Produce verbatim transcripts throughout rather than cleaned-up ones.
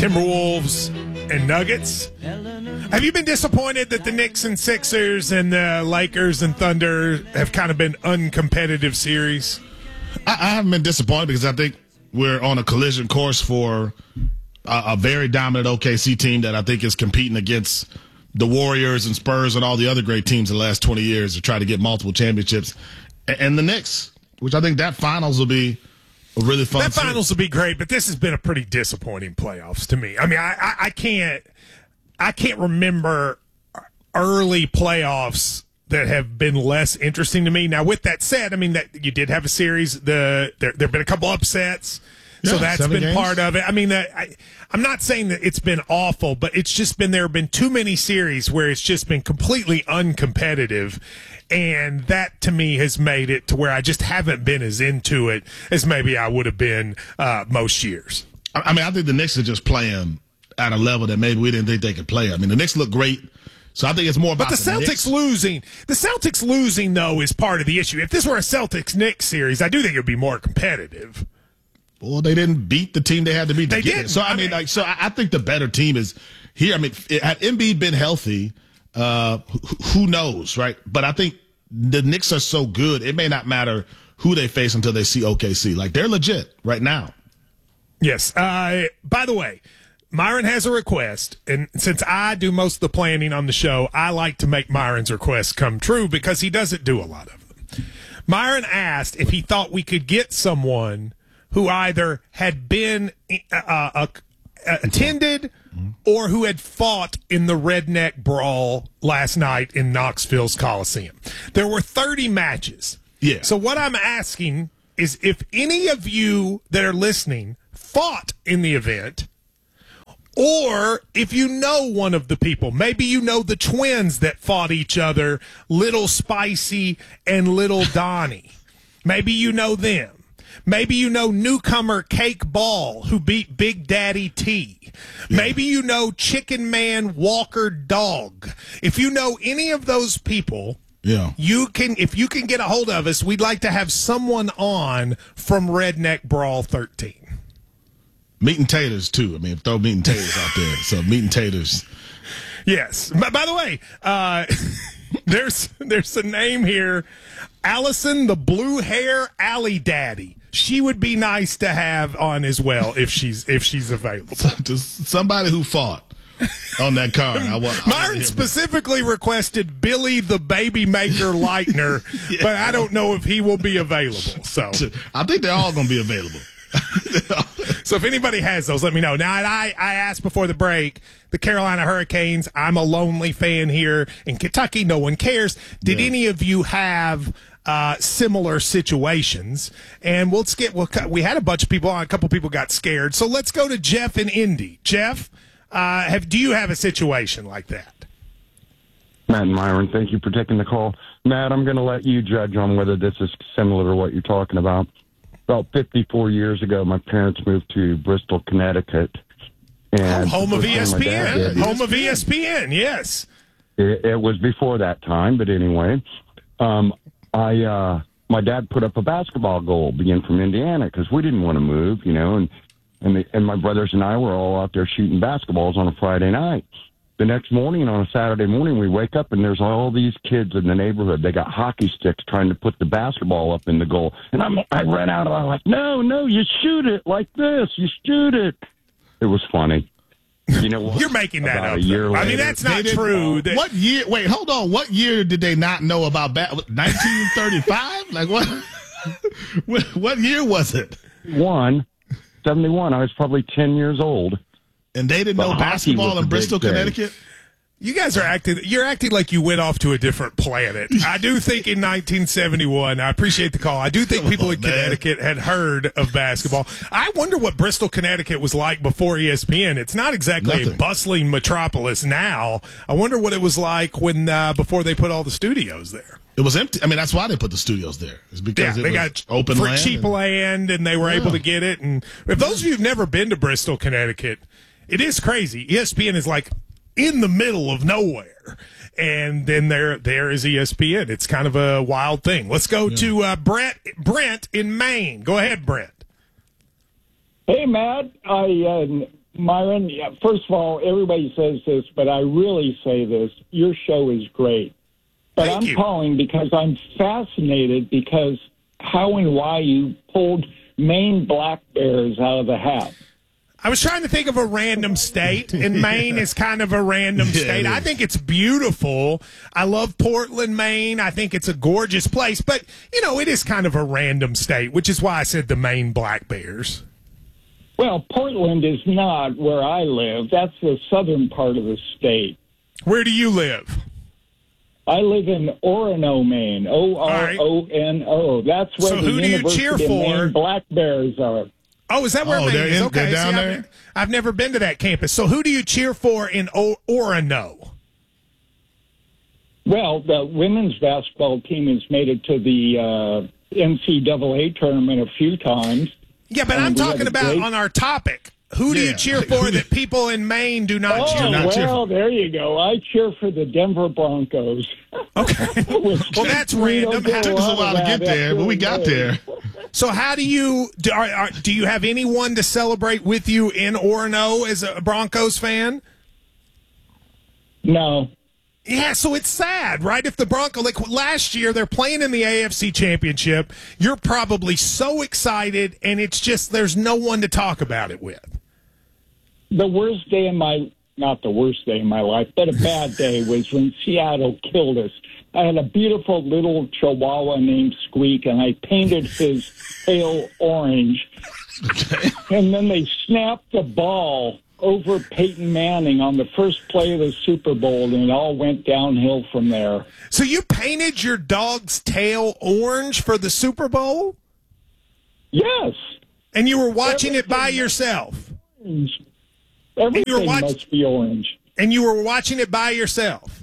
Timberwolves and Nuggets. Have you been disappointed that the Knicks and Sixers and the Lakers and Thunder have kind of been uncompetitive series? I, I haven't been disappointed because I think we're on a collision course for a, a very dominant O K C team that I think is competing against the Warriors and Spurs and all the other great teams in the last twenty years to try to get multiple championships. And, and the Knicks, which I think that finals will be a really fun That series. finals will be great, but this has been a pretty disappointing playoffs to me. I mean, I, I, I can't I can't remember early playoffs that have been less interesting to me. Now, with that said, I mean that you did have a series. The there there've been a couple upsets, so Yeah, that's seven been games. part of it. I mean, that I, I'm not saying that it's been awful, but it's just been there have been too many series where it's just been completely uncompetitive, and that to me has made it to where I just haven't been as into it as maybe I would have been uh, most years. I, I mean, I think the Knicks are just playing at a level that maybe we didn't think they could play. I mean, the Knicks look great. So I think it's more about But the, the Celtics Knicks. losing, the Celtics losing though is part of the issue. If this were a Celtics-Knicks series, I do think it would be more competitive. Well, they didn't beat the team they had to beat. To They get didn't. it. So I, I mean, mean- like, so I, I think the better team is here. I mean, it, had Embiid been healthy, uh, who, who knows, right? But I think the Knicks are so good, it may not matter who they face until they see O K C. Like they're legit right now. Yes. Uh, by the way, Myron has a request, and since I do most of the planning on the show, I like to make Myron's requests come true because he doesn't do a lot of them. Myron asked if he thought we could get someone who either had been uh, uh, uh, attended or who had fought in the Redneck Brawl last night in Knoxville's Coliseum. There were thirty matches. Yeah. So what I'm asking is if any of you that are listening fought in the event, or if you know one of the people, maybe you know the twins that fought each other, Little Spicy and Little Donnie. Maybe you know them. Maybe you know newcomer Cake Ball, who beat Big Daddy T. Yeah. Maybe you know Chicken Man Walker Dog. If you know any of those people, Yeah. you can. If you can get a hold of us, we'd like to have someone on from Redneck Brawl thirteen. Meat and taters too. I mean, throw meat and taters out there. So meat and taters. Yes. By, by the way, uh, there's there's a name here, Allison the Blue Hair Alley Daddy. She would be nice to have on as well if she's if she's available. Just somebody who fought on that card. I want. I Myron want specifically requested Billy the Baby Maker Lightner, Yeah. but I don't know if he will be available. So, I think they're all going to be available. so if anybody has those, let me know. Now, I I asked before the break, the Carolina Hurricanes. I'm a lonely fan here in Kentucky. No one cares. Did Yeah. any of you have uh, similar situations? And we'll let's get. We'll, we had a bunch of people on. A couple people got scared. So let's go to Jeff in Indy. Jeff, uh, have do you have a situation like that? Matt and Myron, thank you for taking the call. Matt, I'm going to let you judge on whether this is similar to what you're talking about. About fifty-four years ago, my parents moved to Bristol, Connecticut. And Home of the first thing my dad E S P N. did- Home of E S P N. Yes. It, it was before that time, but anyway, um, I uh, my dad put up a basketball goal, being from Indiana, because we didn't want to move, you know, and and, the, and my brothers and I were all out there shooting basketballs on a Friday night. The next morning, on a Saturday morning, we wake up and there's all these kids in the neighborhood. They got hockey sticks trying to put the basketball up in the goal. And I'm, I ran out and I'm like, no, no, you shoot it like this. You shoot it. It was funny. You know what? You're making that About up. a year though. I later- mean, that's not They didn't- true. That- What year? Wait, hold on. What year did they not know about ba- nineteen thirty-five? Like what? what? What year was it? One, seventy-one. I was probably ten years old. And they didn't But know hockey basketball was in a Bristol, big thing. Connecticut? You guys are acting. You're acting like you went off to a different planet. I do think in nineteen seventy-one. I appreciate the call. I do think people in man. Connecticut had heard of basketball. I wonder what Bristol, Connecticut was like before E S P N. It's not exactly a Nothing. bustling metropolis now. I wonder what it was like when uh, before they put all the studios there. It was empty. I mean, that's why they put the studios there. It's because Yeah, it they was got open for land. cheap and- land, and they were Yeah. able to get it. And if those of you who've never been to Bristol, Connecticut, it is crazy. E S P N is like in the middle of nowhere, and then there there is E S P N. It's kind of a wild thing. Let's go to uh, Brett Brent in Maine. Go ahead, Brent. Hey, Matt. I uh, Myron, yeah, first of all, everybody says this, but I really say this. Your show is great. But Thank I'm you. calling because I'm fascinated because how and why you pulled Maine Black Bears out of the hat. I was trying to think of a random state, and Maine is kind of a random Yeah, state. it I is. think it's beautiful. I love Portland, Maine. I think it's a gorgeous place, but, you know, it is kind of a random state, which is why I said the Maine Black Bears. Well, Portland is not where I live. That's the southern part of the state. Where do you live? I live in Orono, Maine. O R O N O. That's where So the who do you University cheer of for? Maine Black Bears are. Oh, is that where Oh, Maine they're is? in- Okay, they're down see, there? I've, I've never been to that campus. So who do you cheer for in o- Orono? Well, the women's basketball team has made it to the uh, N C double A tournament a few times. Yeah, but Um, I'm we have talking a about great- on our topic. Who do you Yeah. cheer for that people in Maine do not Oh, cheer not for? cheer well, there you go. I cheer for the Denver Broncos. Okay. Well, that's We don't random. get How- Took us a while to That get there, but we got after there. So how do you do, are, are, do you have anyone to celebrate with you in Orono as a Broncos fan? No. Yeah, so it's sad, right? If the Bronco, like last year, they're playing in the A F C Championship. You're probably so excited, and it's just there's no one to talk about it with. The worst day in my, not the worst day in my life, but a bad day was when Seattle killed us. I had a beautiful little chihuahua named Squeak, and I painted his tail orange. And then they snapped the ball over Peyton Manning on the first play of the Super Bowl, and it all went downhill from there. So you painted your dog's tail orange for the Super Bowl, Yes. and you were watching it by yourself, Everything watch- must be orange. and you were watching it by yourself.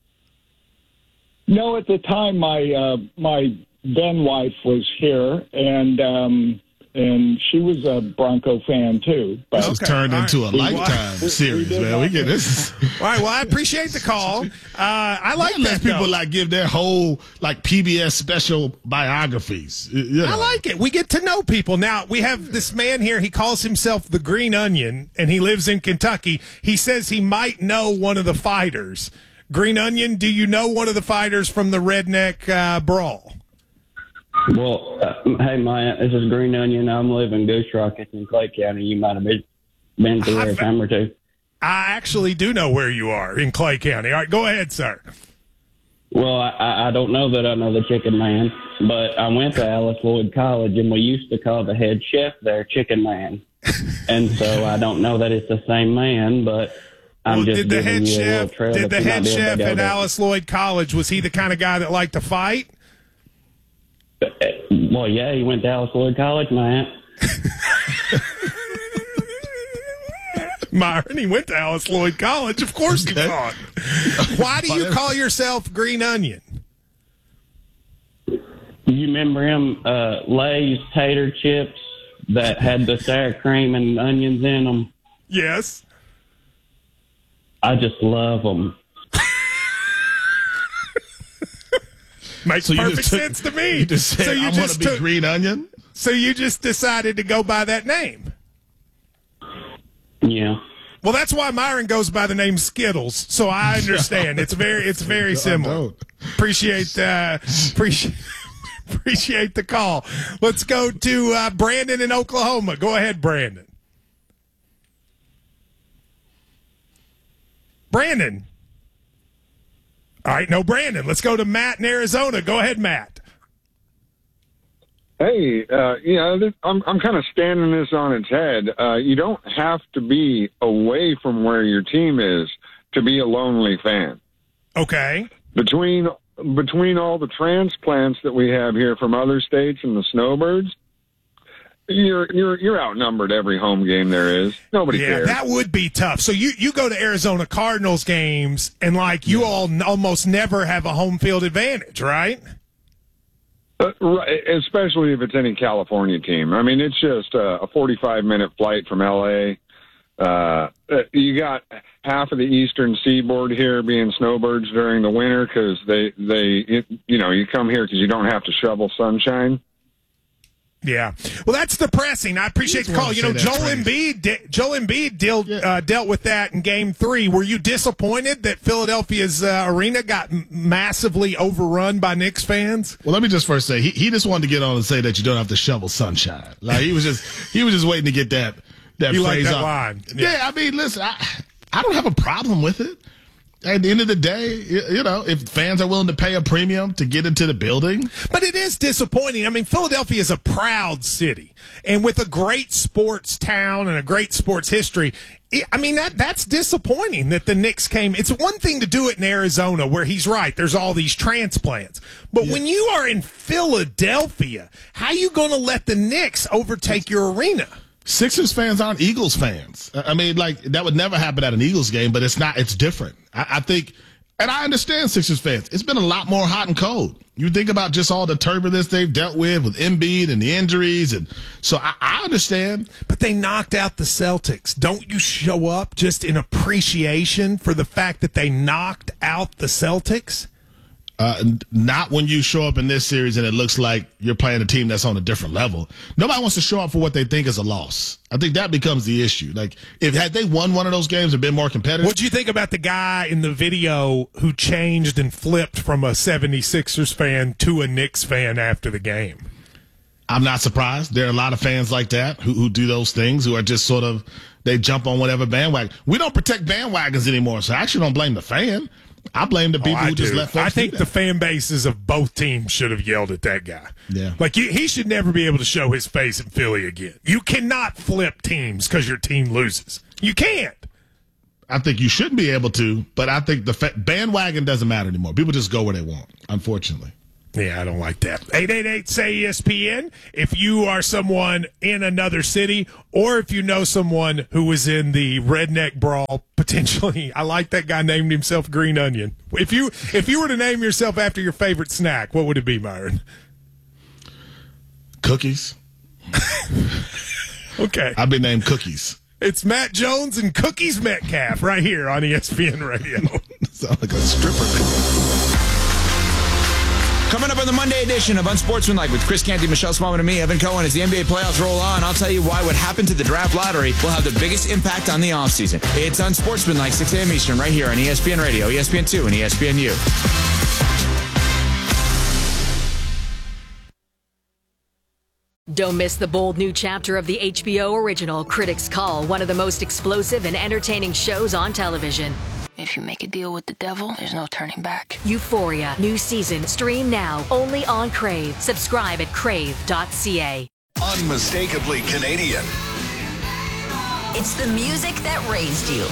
No, at the time, my uh, my then wife was here, and um, and she was a Bronco fan too. But This has Okay, turned all into right. a lifetime We- series, we did man. We not- get this. All right, well, I appreciate the call. Uh, I like That lets that, people though. like give their whole like P B S special biographies. Y- You know. I like it. We get to know people. Now, we have this man here. He calls himself the Green Onion, and he lives in Kentucky. He says he might know one of the fighters. Green Onion, do you know one of the fighters from the Redneck uh, Brawl? Well, uh, hey, Maya, this is Green Onion. I'm living in Goose Rock. It's in Clay County. You might have been, been through there a time or two. I actually do know where you are in Clay County. All right, go ahead, sir. Well, I- I, I don't know that I know the Chicken Man, but I went to Alice Lloyd College, and we used to call the head chef there Chicken Man. And so I don't know that it's the same man, but I'm Well, just did the giving head you a little chef trail did that the you might head be able to chef go at to. Alice Lloyd College, was he the kind of guy that liked to fight? Well, yeah, he went to Alice Lloyd College, man. Myron, he went to Alice Lloyd College. Of course he Okay. fought. Why do you call yourself Green Onion? You remember him, uh, Lay's tater chips that had the sour cream and onions in them? Yes. I just love them. Makes So you perfect just took- sense to me. You just said, so you I want just to be took- Green Onion. So you just decided to go by that name. Yeah. Well, that's why Myron goes by the name Skittles. So I understand. It's very, it's very I similar. don't. Appreciate, uh, appreciate, appreciate the call. Let's go to uh, Brandon in Oklahoma. Go ahead, Brandon. Brandon. All right, no Brandon. Let's go to Matt in Arizona. Go ahead, Matt. Hey, uh, you know, this, I'm I'm kind of standing this on its head. Uh, you don't have to be away from where your team is to be a lonely fan. Okay. Between between all the transplants that we have here from other states and the snowbirds, you're you're you're outnumbered every home game there is. Nobody Yeah, cares. that would be tough. So you, you go to Arizona Cardinals games, and like you all n- almost never have a home field advantage, right? Uh, right, especially if it's any California team. I mean, it's just a, a forty-five minute flight from L A. Uh, you got half of the eastern seaboard here being snowbirds during the winter because they, they, it, you know, you come here because you don't have to shovel sunshine. Yeah. Well, that's depressing. I appreciate the call. You know, Joel Embiid, de- Joel Embiid dealt, yeah. uh, dealt with that in game three. Were you disappointed that Philadelphia's uh, arena got m- massively overrun by Knicks fans? Well, let me just first say, he, he just wanted to get on and say that you don't have to shovel sunshine. Like, he was just, he was just waiting to get that, that you phrase like that off. line. Yeah. yeah, I mean, listen, I, I don't have a problem with it. At the end of the day, you know, if fans are willing to pay a premium to get into the building. But it is disappointing. I mean, Philadelphia is a proud city. And with a great sports town and a great sports history, it, I mean, that that's disappointing that the Knicks came. It's one thing to do it in Arizona where he's right. There's all these transplants. But yeah. when you are in Philadelphia, how are you going to let the Knicks overtake your arena? Sixers fans aren't Eagles fans. I mean, like, that would never happen at an Eagles game, but it's not, it's different. I, I think, and I understand Sixers fans. It's been a lot more hot and cold. You think about just all the turbulence they've dealt with, with Embiid and the injuries. And so I, I understand. But they knocked out the Celtics. Don't you show up just in appreciation for the fact that they knocked out the Celtics? Uh, not when you show up in this series and it looks like you're playing a team that's on a different level. Nobody wants to show up for what they think is a loss. I think that becomes the issue. Like, if had they won one of those games and been more competitive. What'd you think about the guy in the video who changed and flipped from a seventy-sixers fan to a Knicks fan after the game? I'm not surprised. There are a lot of fans like that who, who do those things, who are just sort of, they jump on whatever bandwagon. We don't protect bandwagons anymore, so I actually don't blame the fan. I blame the people oh, who just do. let folks I think do the that. fan bases of both teams should have yelled at that guy. Yeah. Like, he, he should never be able to show his face in Philly again. You cannot flip teams because your team loses. You can't. I think you shouldn't be able to, but I think the fa- bandwagon doesn't matter anymore. People just go where they want, unfortunately. Yeah, I don't like that. eight eight eight, S A Y, E S P N. If you are someone in another city, or if you know someone who was in the redneck brawl, potentially, I like that guy named himself Green Onion. If you if you were to name yourself after your favorite snack, what would it be, Myron? Cookies. Okay. I've been named Cookies. It's Matt Jones and Cookies Metcalf right here on E S P N Radio. Sound like a stripper. Coming up on the Monday edition of Unsportsmanlike with Chris Canty, Michelle Smallman, and me, Evan Cohen, as the N B A playoffs roll on, I'll tell you why what happened to the draft lottery will have the biggest impact on the offseason. It's Unsportsmanlike, six a.m. Eastern, right here on E S P N Radio, E S P N two, and E S P N U. Don't miss the bold new chapter of the H B O original Critics' Call, one of the most explosive and entertaining shows on television. If you make a deal with the devil, there's no turning back. Euphoria, new season, stream now, only on Crave. Subscribe at crave dot c a. Unmistakably Canadian. It's the music that raised you.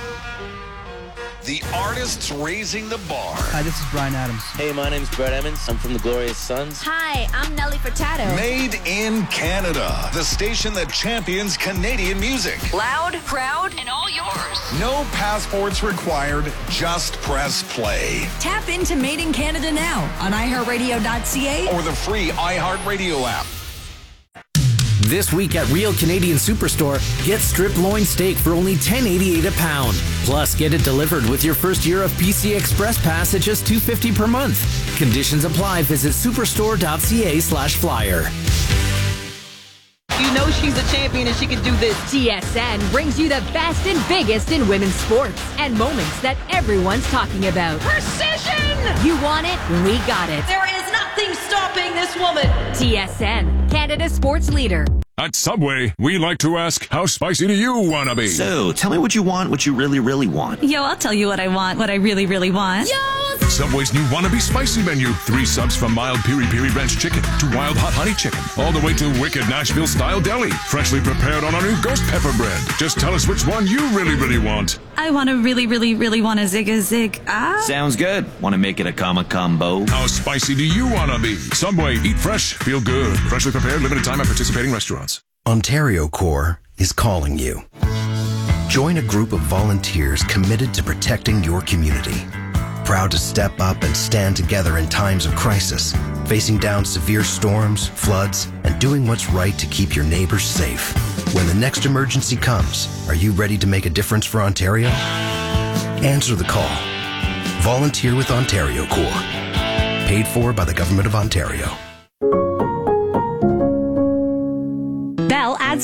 The artists raising the bar. Hi, this is Bryan Adams. Hey, my name's Brett Emmons. I'm from the Glorious Sons. Hi, I'm Nelly Furtado. Made in Canada, the station that champions Canadian music. Loud, proud, and all yours. No passports required, just press play. Tap into Made in Canada now on i heart radio dot c a or the free iHeartRadio app. This week at Real Canadian Superstore, get strip loin steak for only ten eighty-eight a pound. Plus, get it delivered with your first year of P C Express Pass at just two fifty per month. Conditions apply. Visit superstore dot c a slash flyer. You know she's a champion and she can do this. T S N brings you the best and biggest in women's sports and moments that everyone's talking about. Precision! You want it? We got it. There is nothing stopping this woman. T S N, Canada's sports leader. At Subway, we like to ask, how spicy do you want to be? So, tell me what you want, what you really, really want. Yo, I'll tell you what I want, what I really, really want. Yo! Subway's new Wannabe Spicy menu. Three subs from mild piri-piri ranch chicken to wild hot honey chicken. All the way to wicked Nashville-style deli. Freshly prepared on our new ghost pepper bread. Just tell us which one you really, really want. I want to really, really, really want a zig-a-zig. Ah. Sounds good. Want to make it a comma combo? How spicy do you want to be? Subway, eat fresh, feel good. Freshly prepared, limited time at participating restaurants. Ontario Corps is calling you. Join a group of volunteers committed to protecting your community. Proud to step up and stand together in times of crisis, facing down severe storms, floods, and doing what's right to keep your neighbors safe. When the next emergency comes, are you ready to make a difference for Ontario? Answer the call. Volunteer with Ontario Corps. Paid for by the Government of Ontario.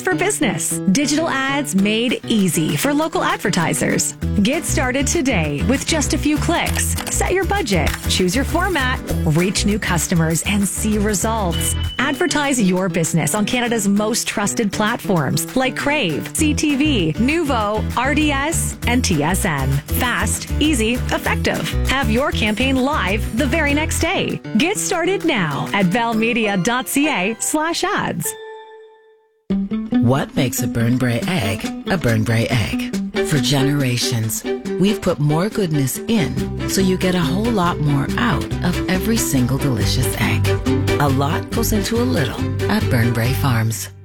for business. Digital ads made easy for local advertisers. Get started today with just a few clicks. Set your budget, choose your format, reach new customers, and see results. Advertise your business on Canada's most trusted platforms like Crave, C T V, Nuvo, R D S, and T S N. Fast, easy, effective. Have your campaign live the very next day. Get started now at valmedia.ca slash ads. What makes a Burnbrae egg a Burnbrae egg? For generations, we've put more goodness in so you get a whole lot more out of every single delicious egg. A lot goes into a little at Burnbrae Farms.